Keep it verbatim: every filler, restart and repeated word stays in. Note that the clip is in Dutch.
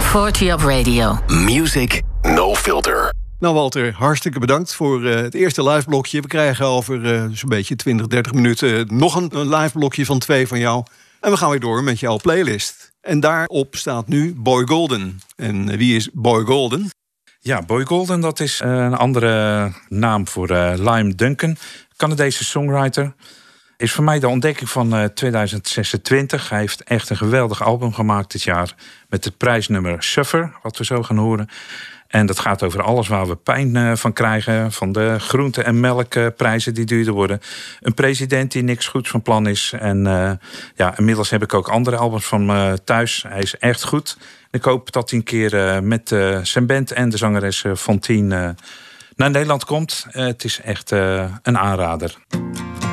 forty Up Radio. Music no filter. Nou Walter, hartstikke bedankt voor uh, het eerste live blokje. We krijgen over uh, zo'n beetje twintig, dertig minuten nog een, een live blokje van twee van jou. En we gaan weer door met jouw playlist. En daarop staat nu Boy Golden. En uh, wie is Boy Golden? Ja, Boy Golden, dat is uh, een andere naam voor uh, Liam Duncan. Canadese songwriter. Is voor mij de ontdekking van uh, tweeduizend zesentwintig. Hij heeft echt een geweldig album gemaakt dit jaar. Met het prijsnummer Suffer, wat we zo gaan horen. En dat gaat over alles waar we pijn uh, van krijgen. Van de groente- en melkprijzen die duurder worden. Een president die niks goeds van plan is. En uh, ja, inmiddels heb ik ook andere albums van me thuis. Hij is echt goed. Ik hoop dat hij een keer uh, met uh, zijn band en de zangeres uh, Fontien uh, naar Nederland komt. Uh, het is echt uh, een aanrader.